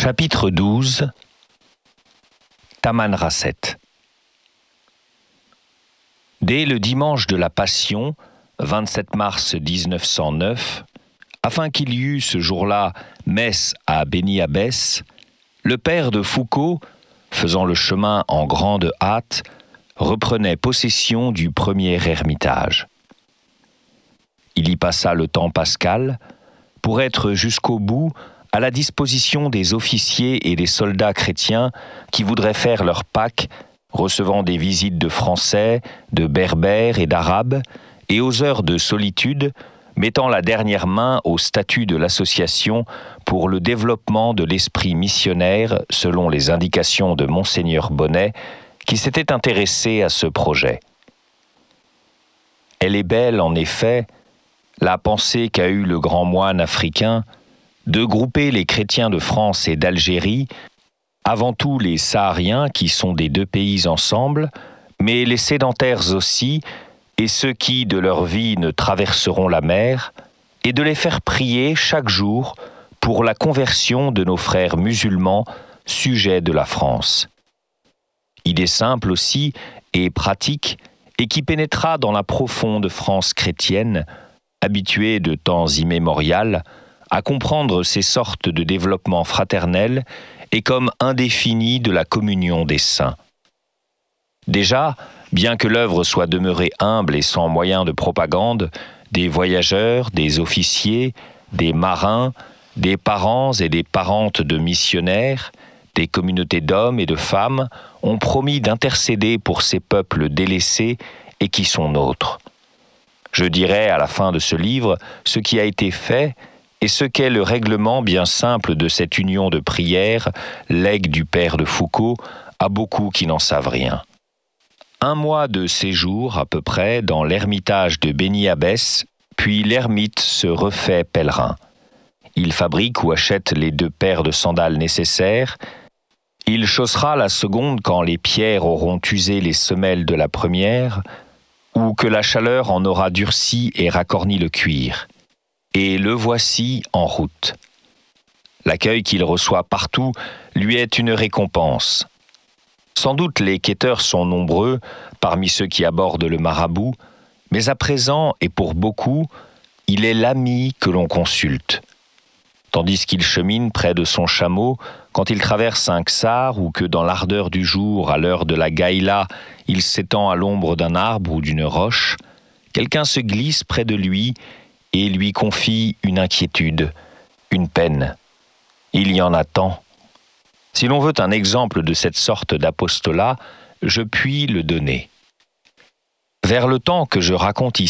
Chapitre 12 Tamanrasset. Dès le dimanche de la Passion, 27 mars 1909, afin qu'il y eût ce jour-là messe à Beni Abbès, le père de Foucault, faisant le chemin en grande hâte, reprenait possession du premier ermitage. Il y passa le temps pascal pour être jusqu'au bout à la disposition des officiers et des soldats chrétiens qui voudraient faire leur Pâques, recevant des visites de Français, de Berbères et d'Arabes, et aux heures de solitude, mettant la dernière main au statut de l'association pour le développement de l'esprit missionnaire selon les indications de Monseigneur Bonnet, qui s'était intéressé à ce projet. Elle est belle, en effet, la pensée qu'a eue le grand moine africain de grouper les chrétiens de France et d'Algérie, avant tout les Sahariens qui sont des deux pays ensemble, mais les sédentaires aussi, et ceux qui, de leur vie, ne traverseront la mer, et de les faire prier chaque jour pour la conversion de nos frères musulmans sujets de la France. Idée simple aussi et pratique, et qui pénétra dans la profonde France chrétienne, habituée de temps immémorial à comprendre ces sortes de développement fraternel et comme indéfini de la communion des saints. Déjà, bien que l'œuvre soit demeurée humble et sans moyens de propagande, des voyageurs, des officiers, des marins, des parents et des parentes de missionnaires, des communautés d'hommes et de femmes ont promis d'intercéder pour ces peuples délaissés et qui sont nôtres. Je dirai à la fin de ce livre ce qui a été fait et ce qu'est le règlement bien simple de cette union de prière, legs du père de Foucault, à beaucoup qui n'en savent rien. 1 mois de séjour à peu près dans l'ermitage de Beni Abbès, puis l'ermite se refait pèlerin. Il fabrique ou achète les 2 paires de sandales nécessaires. Il chaussera la seconde quand les pierres auront usé les semelles de la première, ou que la chaleur en aura durci et racorni le cuir. Et le voici en route. L'accueil qu'il reçoit partout lui est une récompense. Sans doute les quêteurs sont nombreux parmi ceux qui abordent le marabout, mais à présent, et pour beaucoup, il est l'ami que l'on consulte. Tandis qu'il chemine près de son chameau, quand il traverse un ksar ou que dans l'ardeur du jour, à l'heure de la gaïla, il s'étend à l'ombre d'un arbre ou d'une roche, quelqu'un se glisse près de lui et lui confie une inquiétude, une peine. Il y en a tant. Si l'on veut un exemple de cette sorte d'apostolat, je puis le donner. Vers le temps que je raconte ici,